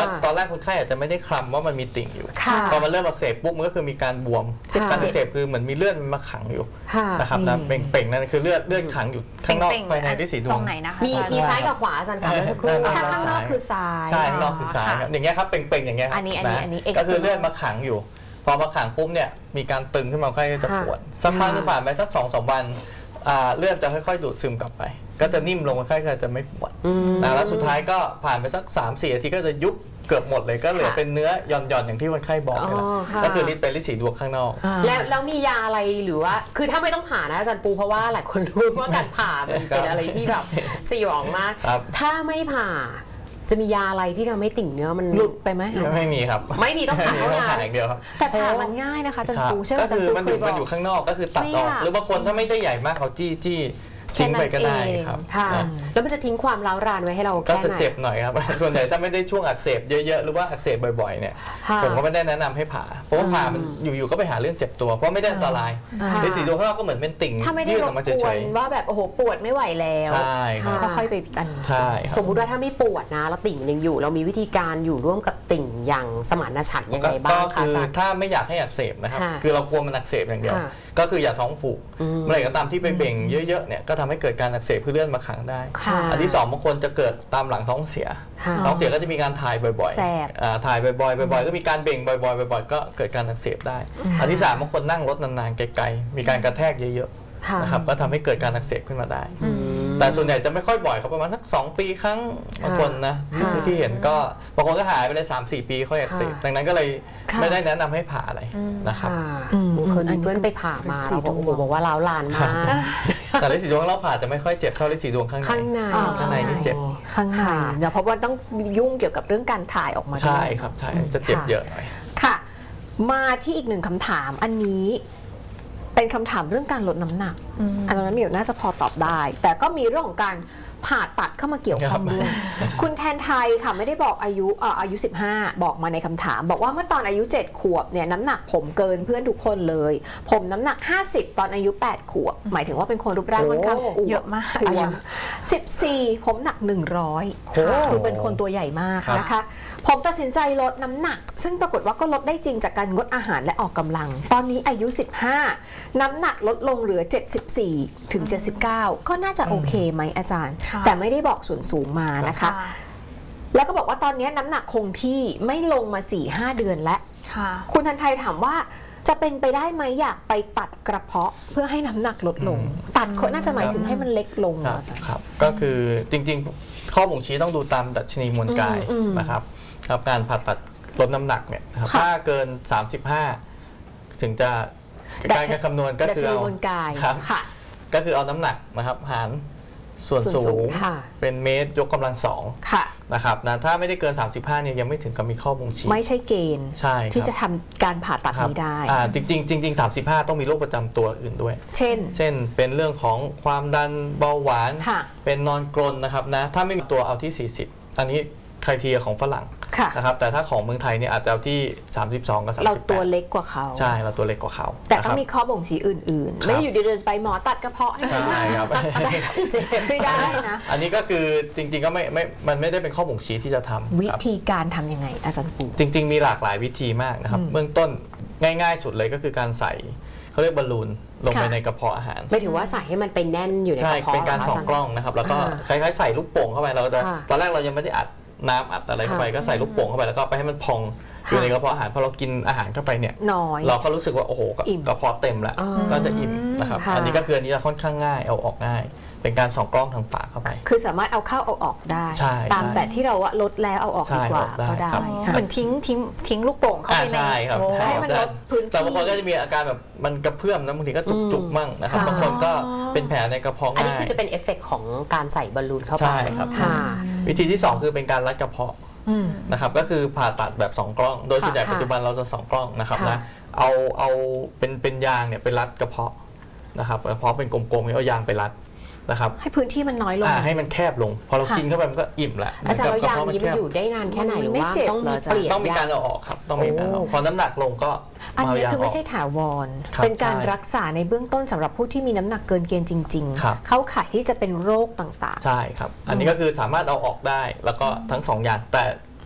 ว่าตอนแรกคนไข้อาจจะไม่ได้คลำว่ามันมีติ่งอยู่พอมันเริ่มอักเสบปุ๊บมันก็คือมีการบวมการอักเสบคือเหมือนมีเลือดมาขังอยู่นะครับนะเป่งๆนั่นคือเลือดขังอยู่ข้างนอกภายในที่สีดวงมีซ้ายกับขวาอาจารย์ค่ะเมื่อสักครู่ถ้าข้างนอกคือซ้ายใช่ข้างนอกคือซ้ายครับอย่างเงี้ยครับเป่งๆอย่างเงี้ยครับก็คือเลือดมาขังอยู่พอมาขังปุ๊บเนี่ยมีการตึงขึ้นมาคนไข้ก็จะปวดสักพักนึงผ่านไปสัก2-3 วันเลือดจะค่อยๆดูดซึมกลับไปก็จะนิ่มลงคนไข้ก็จะไม่ปวดแล้วสุดท้ายก็ผ่านไปสัก3-4 นาทีก็จะยุบเกือบหมดเลยก็เหลือเป็นเนื้อหย่อนๆอย่างที่คนไข้บอกนี่แหละก็คือฤทธิ์เป็นฤทธิ์สีดวงข้างนอกแล้วมียาอะไรหรือว่าคือถ้าไม่ต้องผ่านะอาจารย์ปูเพราะว่าหลายคนรู้ว่าการผ่าเป็นอะไรที่แบบสยองมากถ้าไม่ผ่าจะมียาอะไรที่ทำให้ติ่งเนื้อมันหลุดไปไหมไม่มีครับไม่มีต้องผ่าอย่างเดียวครับแต่ผ่ามันง่ายนะคะอาจารย์ปูใช่ไหมก็คือมันอยู่ข้างนอกก็คือตัดออกหรือบางคนถ้าไม่ได้ใหญ่มากเขาจี้ทิ้งไปก็ได้ครับแล้วมันจะทิ้งความร้าวรานไว้ให้เราก็จะเจ็บหน่อยครับส่วนใหญ่ถ้าไม่ได้ช่วงอักเสบเยอะๆหรือว่าอักเสบบ่อยๆเนี่ยผมก็ไม่ได้แนะนำให้ผ่าเพราะว่าผ่ามันอยู่ๆก็ไปหาเรื่องเจ็บตัวเพราะไม่ได้อันตรายในสีดวงข้างนอกก็เหมือนเป็นติ่งยื่นออกมาเฉยๆว่าแบบโอ้โหปวดไม่ไหวแล้วใช่ค่อยๆไปอันสมมุติว่าถ้าไม่ปวดนะแล้วติ่งยังอยู่เรามีวิธีการอยู่ร่วมกับติ่งอย่างสมานฉันท์ยังไงบ้างคะอาจารย์ถ้าไม่อยากให้อักเสบนะครับคือเรากลัวมันอักเสบอย่างเดียวก็คืออย่าท้องผูกเมื่อไหร่ก็ตามที่ไปเบ่งเยอะๆเนี่ยก็ทำให้เกิดการอักเสบเลือดมาขังได้อันที่2บางคนจะเกิดตามหลังท้องเสียก็จะมีการถ่ายบ่อยๆถ่ายบ่อยๆก็มีการเบ่งบ่อยๆก็เกิดการอักเสบได้อันที่3บางคนนั่งรถนานๆไกลๆมีการกระแทกเยอะๆนะครับก็ทำให้เกิดการอักเสบขึ้นมาได้แต่ส่วนใหญ่จะไม่ค่อยบ่อยครับประมาณสัก2 ปีครั้งบางคนนะที่เห็นก็บางคนก็หายไปเลย3-4 ปีค่อยอักเสบดังนั้นก็เลยไม่ได้แนะนำให้ผ่าอะไรนะครับเคยมีเพื่อนไปผ่ามาแล้วบอกว่าร้าวรานมากแต่ฤทธิ์สีดวงเราผ่าจะไม่ค่อยเจ็บเท่าฤทธิ์สีดวงข้างในนี่เจ็บข้างในเนี่ยเพราะว่าต้องยุ่งเกี่ยวกับเรื่องการถ่ายออกมาใช่ครับใช่จะเจ็บเยอะหน่อยค่ะมาที่อีก1 คำถามอันนี้เป็นคำถามเรื่องการลดน้ำหนักอันนั้นมิวน่าจะพอตอบได้แต่ก็มีเรื่องของการผ่าตัดเข้ามาเกี่ยวข้องด้วยคุณแทนไทยค่ะไม่ได้บอกอายุ15บอกมาในคำถามบอกว่าเมื่อตอนอายุ7 ขวบเนี่ยน้ำหนักผมเกินเพื่อนทุกคนเลยผมน้ำหนัก50ตอนอายุ8 ขวบหมายถึงว่าเป็นคนรูปร่างค่อนข้างเยอะมากอายุ14ผมหนัก100คือเป็นคนตัวใหญ่มากนะคะผมตัดสินใจลดน้ำหนักซึ่งปรากฏว่าก็ลดได้จริงจากการงดอาหารและออกกำลังตอนนี้อายุ15น้ำหนักลดลงเหลือ74 ถึง 79ก็น่าจะโอเคไหมอาจารย์แต่ไม่ได้บอกส่วนสูงมานะคะแล้วก็บอกว่าตอนนี้น้ำหนักคงที่ไม่ลงมา 4-5 เดือนแล้วคุณทันไทยถามว่าจะเป็นไปได้ไหมอยากไปตัดกระเพาะเพื่อให้น้ำหนักลดลงตัดเขาน่าจะหมายถึงให้มันเล็กลงครับก็คือจริงๆข้อบ่งชี้ต้องดูตามดัชนีมวลกายนะครับการผ่าตัดลดน้ำหนักเนี่ยถ้าเกิน35ถึงจะการคำนวณก็คือเอาก็คือเอาน้ำหนักนะครับหารส่วนสูงเป็นเมตรยกกำลัง2นะครับนะถ้าไม่ได้เกิน35เนี่ยยังไม่ถึงกับมีข้อบ่งชี้ไม่ใช่เกณฑ์ที่จะทำการผ่าตัดนี้ได้จริง35ต้องมีโรคประจำตัวอื่นด้วยเช่นเป็นเรื่องของความดันเบาหวานเป็นนอนกรนนะครับนะถ้าไม่มีตัวเอาที่40อันนี้ไครทีเรียของฝรั่งนะครับแต่ถ้าของเมืองไทยเนี่ยอาจจะเอาที่32กับ38 เราตัวเล็กกว่าเขาใช่เราตัวเล็กกว่าเขาแต่ต้องมีข้อบ่งชี้อื่นๆไม่อยู่ดีเดินไปหมอตัดกระเพาะให้ใช่ครับเจ็บไม่ได้นะอันนี้ก็คือจริงๆก็มันไม่ได้เป็นข้อบ่งชี้ที่จะทำวิธีการทำยังไงอาจารย์ปูจริงๆมีหลากหลายวิธีมากนะครับเบื้องต้นง่ายๆสุดเลยก็คือการใส่เขาเรียกบอลลูนลงไปในกระเพาะอาหารไม่ถือว่าใส่ให้มันเป็นแน่นอยู่ในกระเพาะเป็นการส่องกล้องนะครับแล้วก็คล้ายๆใส่ลูกโป่งเข้าไปเราจะตอนแรกเรายังไม่ได้อัดน้ำอัดอะไรเข้าไปก็ใส่ลูกโป่งเข้าไปแล้วก็ไปให้มันพองอยู่ในกระเพาะอาหารพอเรากินอาหารเข้าไปเนี่ยเราก็รู้สึกว่าโอ้โหกระเพาะเต็มแล้วก็จะอิ่มนะครับอันนี้ก็คืออันนี้จะค่อนข้างง่ายเอาออกง่ายเป็นการส่องกล้องทางปากเข้าไปคือสามารถเอาเข้าเอาออกได้ตามแต่ที่เราลดแล้วเอาออกดีกว่าก็ได้เหมือนทิ้งลูกโป่งเข้าไปในให้มันลดพื้นที่แต่บางคนก็จะมีอาการแบบมันกระเพื่อมนะบางทีก็จุกๆมั่งนะครับบางคนก็เป็นแผลในกระเพาะอันนี้คือจะเป็นเอฟเฟกต์ของการใส่บอลลูนเข้าไปใช่ครับวิธีที่2คือเป็นการรัดกระเพาะนะครับก็คือผ่าตัดแบบ2 กล้องโดยส่วนใหญ่ปัจจุบันเราจะ2 กล้องนะครับนะเอาเป็นยางเนี่ยไปรัดกระเพาะนะครับกระเพาะเป็นกลมๆเอายางไปรัดนะครับให้พื้นที่มันน้อยลงให้มันแคบลงพอเรากินเข้าไปมันก็อิ่มละอาจารย์เรายางนี้มันอยู่ได้นานแค่ไหนหรือว่าต้องมีเปลี่ยนต้องมีการเอาออกครับต้องมีการพอน้ำหนักลงก็อันนี้คือไม่ใช่ถาวรเป็นการรักษาในเบื้องต้นสำหรับผู้ที่มีน้ำหนักเกินเกณฑ์จริงๆเข้าข่ายที่จะเป็นโรคต่างๆใช่ครับอันนี้ก็คือสามารถเอาออกได้แล้วก็ทั้ง2 อย่างแต่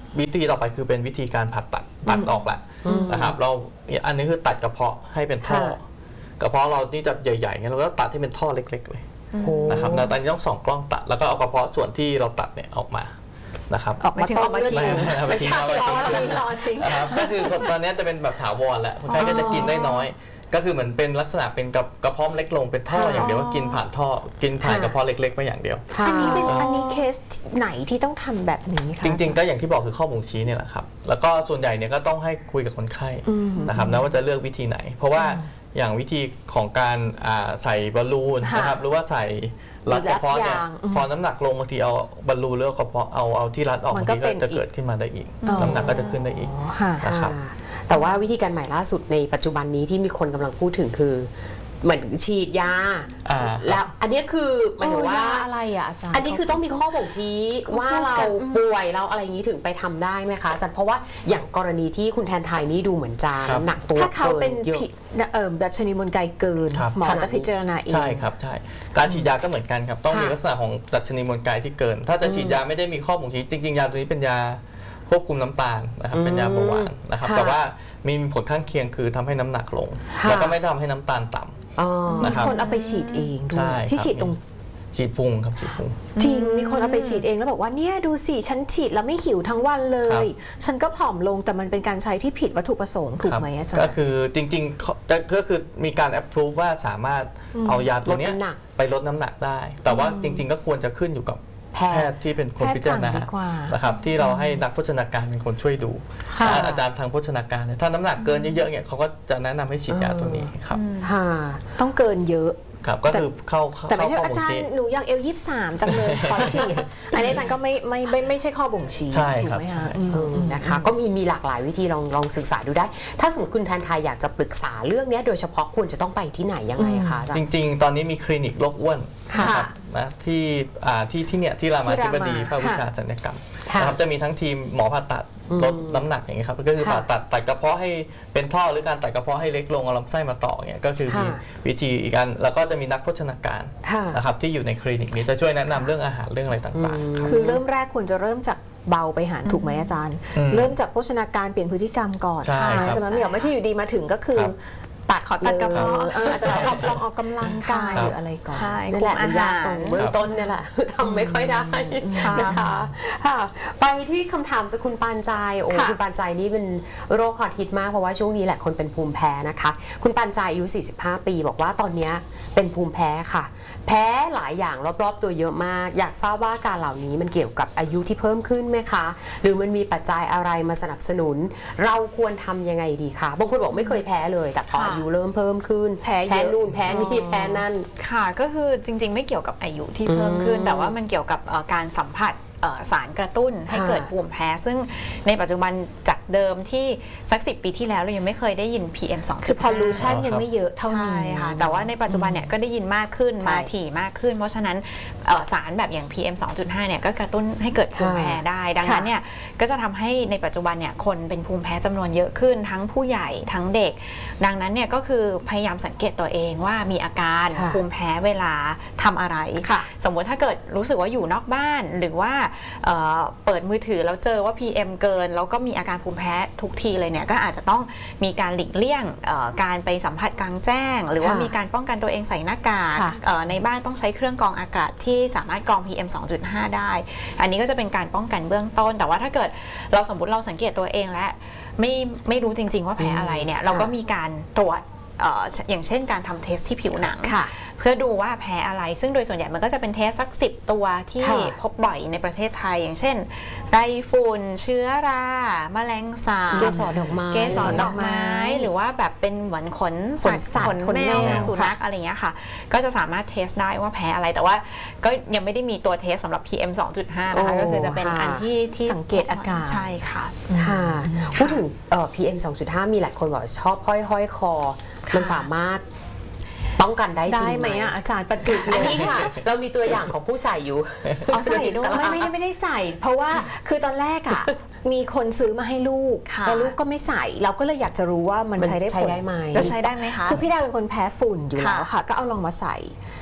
วิธีต่อไปคือเป็นวิธีการผ่าตัดออกแหละนะครับเราอันนี้คือตัดกระเพาะให้เป็นท่อกระเพาะเรานี่จะใหญ่ๆงั้นเราก็ตัดให้เป็นท่อเล็กๆเลยนะครับตอนนี้ต้องส่องกล้องตัดแล้วก็เอากระเพาะส่วนที่เราตัดเนี่ยออกมานะครับออกมาต้มเลือดไม่ใช่รอทิ้งนะครับก็คือตอนนี้จะเป็นแบบถาวรแล้วคนไข้ก็จะกินได้น้อยก็คือเหมือนเป็นลักษณะเป็นกระเพาะเล็กลงเป็นท่ออย่างเดียวว่ากินผ่านท่อกินผ่านกระเพาะเล็กๆไปอย่างเดียวอันนี้เคสไหนที่ต้องทำแบบนี้คะจริงๆก็อย่างที่บอกคือข้อบ่งชี้เนี่ยแหละครับแล้วก็ส่วนใหญ่เนี่ยก็ต้องให้คุยกับคนไข้นะครับนะว่าจะเลือกวิธีไหนเพราะว่าอย่างวิธีของการใส่บอลลูนนะครับหรือว่าใส่รัดกระเพาะเนี่ยพอน้ำหนักลงบางทีเอาบอลลูนหรือกระเพาะเอาที่รัดออกบางทีก็จะเกิดขึ้นมาได้อีกน้ำหนักก็จะขึ้นได้อีกนะครับแต่ว่าวิธีการใหม่ล่าสุดในปัจจุบันนี้ที่มีคนกำลังพูดถึงคือเหมือนฉีดยาแล้วอันนี้คือหมายถึงว่าอะไรอ่ะอาจารย์อันนี้คือต้องมีข้อบ่งชี้ว่าเราป่วยเราอะไรอย่างนี้ถึงไปทำได้ไหมคะอาจารย์เพราะว่าอย่างกรณีที่คุณแทนไทยนี่ดูเหมือนจะหนักตัวถ้าเขาเป็นดัชนีมวลกายเกินหมอจะพิจารณาเองใช่ครับใช่การฉีดยาก็เหมือนกันครับต้องมีลักษณะของดัชนีมวลกายที่เกินถ้าจะฉีดยาไม่ได้มีข้อบ่งชี้จริงๆยาตัวนี้เป็นยาควบคุมน้ำตาลนะครับเป็นยาเบาหวานนะครับแต่ว่ามีผลข้างเคียงคือทำให้น้ำหนักลงแล้วก็ไม่ทำให้น้ำตาลต่ำมีคนเอาไปฉีดเองด้วยที่ฉีดตรงฉีดพุงครับฉีดพุงจริงมีคนเอาไปฉีดเองแล้วบอกว่าเนี่ยดูสิฉันฉีดแล้วไม่หิวทั้งวันเลยฉันก็ผอมลงแต่มันเป็นการใช้ที่ผิดวัตถุประสงค์ถูกไหมอาจารย์ก็คือจริงๆก็คือมีการ approve ว่าสามารถเอายาตัวนี้ไปลดน้ำหนักได้แต่ว่าจริงๆก็ควรจะขึ้นอยู่กับแพทย์ที่เป็นคนพิจารณานะครับที่เราให้นักโภชนาการเป็นคนช่วยดูอาจารย์ทางโภชนาการถ้าน้ำหนักเกินเยอะๆเนี่ยเขาก็จะแนะนำให้ฉีดยาตัวนี้ครับต้องเกินเยอะครับก็คือเข้าแต่ไม่ใช่อาจารย์หนูอยากเอล23จังเลยขอฉีดอันนี้อาจารย์ก็ไม่ใช่ข้อบ่งชี้ใช่ครับนะคะก็มีหลากหลายวิธีลองศึกษาดูได้ถ้าสมมติคุณแทนไทยอยากจะปรึกษาเรื่องนี้โดยเฉพาะควรจะต้องไปที่ไหนยังไงคะจริงๆตอนนี้มีคลินิกโรคอ้วนนะที่เนี่ยที่รามาธิบดีภาควิชาศัลยกรรมนะครับจะมีทั้งทีมหมอผ่าตัดลดน้ำหนักอย่างเงี้ยครับก็คือผ่าตัดกระเพาะให้เป็นท่อหรือการตัดกระเพาะให้เล็กลงเอาลำไส้มาต่อเนี่ยก็คือมีวิธีอีกอันแล้วก็จะมีนักโภชนาการนะครับที่อยู่ในคลินิกนี้จะช่วยแนะนำเรื่องอาหารเรื่องอะไรต่างๆคือเริ่มแรกควรจะเริ่มจากเบาไปหาถูกไหมอาจารย์เริ่มจากโภชนาการเปลี่ยนพฤติกรรมก่อนจะไม่ใช่อยู่ดีมาถึงก็คือตัดกระเพาะอาจจะลองออกกำลังกายหรืออะไรก่อนใช่นั่นแหละอาหารเบื้องต้นเนี่ยแหละทำไม่ค่อยได้นะคะไปที่คำถามจากคุณปานใจคุณปานใจนี่เป็นโรคฮอตฮิตมากเพราะว่าช่วงนี้แหละคนเป็นภูมิแพ้นะคะคุณปานใจอายุ45 ปีบอกว่าตอนนี้เป็นภูมิแพ้ค่ะแพ้หลายอย่างรอบๆตัวเยอะมากอยากทราบว่าการเหล่านี้มันเกี่ยวกับอายุที่เพิ่มขึ้นไหมคะหรือมันมีปัจจัยอะไรมาสนับสนุนเราควรทำยังไงดีคะบางคนบอกไม่เคยแพ้เลยแต่พออายุเริ่มเพิ่มขึ้นแพ้นู่นแพ้นี่แพ้นั่นค่ะก็คือจริงๆไม่เกี่ยวกับอายุที่เพิ่มขึ้นแต่ว่ามันเกี่ยวกับการสัมผัสสารกระตุ้นให้เกิดภูมิแพ้ซึ่งในปัจจุบันจากเดิมที่สัก10 ปีที่แล้วเรายังไม่เคยได้ยิน PM 2.5 คือ pollution ยังไม่เยอะเท่านี้ค่ะแต่ว่าในปัจจุบันเนี่ยก็ได้ยินมากขึ้นมาถี่มากขึ้นเพราะฉะนั้นสารแบบอย่าง PM 2.5 เนี่ยก็กระตุ้นให้เกิดภูมิแพ้ได้ดังนั้นเนี่ยก็จะทำให้ในปัจจุบันเนี่ยคนเป็นภูมิแพ้จำนวนเยอะขึ้นทั้งผู้ใหญ่ทั้งเด็กดังนั้นเนี่ยก็คือพยายามสังเกตตัวเองว่ามีอาการภูมิแพ้เวลาทำอะไรสมมติถ้าเกิดรู้สึกว่าอยู่นอกบ้านหรือว่าเปิดมือถือแล้วเจอว่า PM เกินแล้วก็มีอาการภูมิแพ้ทุกทีเลยเนี่ยก็อาจจะต้องมีการหลีกเลี่ยงการไปสัมผัสกลางแจ้งหรือว่ามีการป้องกันตัวเองใส่หน้ากากในบ้านต้องใช้เครื่องกรองอากาศที่สามารถกรอง PM 2.5 ได้อันนี้ก็จะเป็นการป้องกันเบื้องต้นแต่ว่าถ้าเกิดเราสมมติเราสังเกตตัวเองและไม่รู้จริงๆว่าแพ้อะไรเนี่ยเราก็มีการตรวจอย่างเช่นการทำเทสที่ผิวหนังเพื่อดูว่าแพ้อะไรซึ่งโดยส่วนใหญ่มันก็จะเป็นเทสสัก10 ตัวที่พบบ่อยในประเทศไทยอย่างเช่นไรฝุ่นเชื้อราแมลงสาบเกสรดอกไม้หรือว่าแบบเป็นเหมือนขนสัตว์ขนแมวสุนัขอะไรเงี้ยค่ะก็จะสามารถเทสได้ว่าแพ้อะไรแต่ว่าก็ยังไม่ได้มีตัวเทสสำหรับ PM 2.5 นะคะก็คือจะเป็นอันที่สังเกตอาการใช่ค่ะพูดถึงPM 2.5 มีหลายคนบอกชอบห้อยคอมันสามารถป้องกันได้จริงไหมอาจารย์ประจุอันนี้ค่ะเรามีตัวอย่างของผู้ใส่อยู่เอาใส่ด้วยไม่ได้ใส่เพราะว่าคือตอนแรกอ่ะมีคนซื้อมาให้ลูกแต่ลูกก็ไม่ใส่เราก็เลยอยากจะรู้ว่ามันใช้ได้ผลไหมแล้วใช้ได้ไหมคะคือพี่ดาเป็นคนแพ้ฝุ่นอยู่แล้วค่ะก็เอาลองมาใส่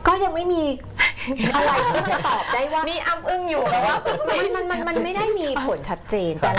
ก็ยังไม่มีอะไรที่จะตอบได้ว่านี่อ้ำอึ้งอยู่แล้วว่ามันไม่ได้มีผลชัดเจนแต่